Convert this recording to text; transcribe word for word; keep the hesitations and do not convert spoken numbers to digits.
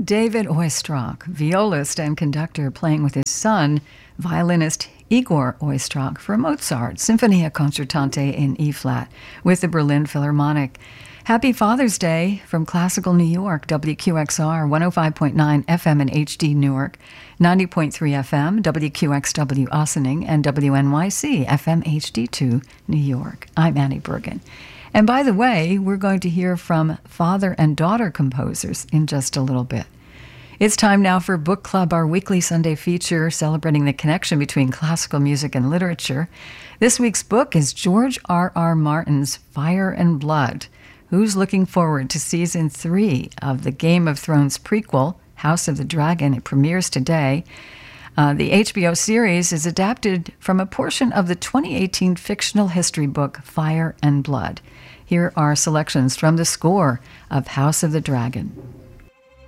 David Oistrakh, violist and conductor, playing with his son, violinist Igor Oistrakh, for Mozart Sinfonia Concertante in E-flat with the Berlin Philharmonic. Happy Father's Day from Classical New York, W Q X R, one oh five point nine F M in H D Newark, ninety point three F M, W Q X W Ossining, and W N Y C F M H D two New York. I'm Annie Bergen. And by the way, we're going to hear from father and daughter composers in just a little bit. It's time now for Book Club, our weekly Sunday feature celebrating the connection between classical music and literature. This week's book is George R. R. Martin's Fire and Blood. Who's looking forward to season three of the Game of Thrones prequel, House of the Dragon? It premieres today. Uh, the H B O series is adapted from a portion of the twenty eighteen fictional history book Fire and Blood. Here are selections from the score of House of the Dragon.